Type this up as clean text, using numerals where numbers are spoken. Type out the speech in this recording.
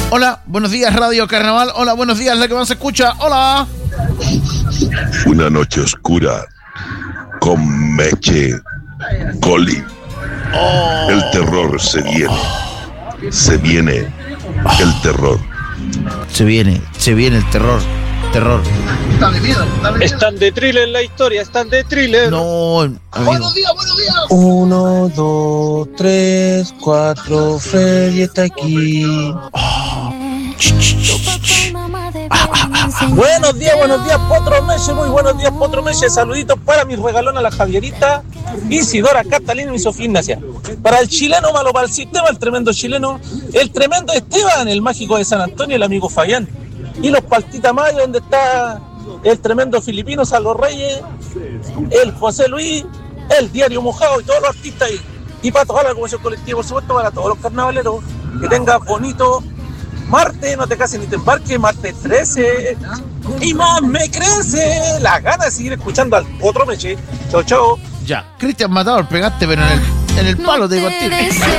Hola, buenos días Radio Carnaval. Hola, buenos días, la que más se escucha. Hola. Una noche oscura con Meche Coli. El terror se viene. Se viene el terror. Se viene el terror. Terror. Están de thriller la historia, están de thriller. No, amigo. Buenos días. 1, 2, 3, 4, Freddy está aquí. Buenos días, Potro Meche, muy buenos días, Potro Meche. Saluditos para mi regalón a la Javierita, Isidora, Catalina y Sofía Ignacia. Para el chileno malo, para el sistema, el tremendo chileno, el tremendo Esteban, el mágico de San Antonio, el amigo Fabián. Y los Paltita Mayo, donde está el tremendo filipino Salvo Reyes, el José Luis, el Diario Mojado y todos los artistas ahí. Y para toda la comisión colectiva, por supuesto, para todos los carnavaleros, que tengas bonito martes, no te cases ni te embarques, martes 13. Y más me crece la gana de seguir escuchando al Potro Meche. Chau, chau. Ya, Cristian Matador, pegaste, pero en el palo te digo a ti.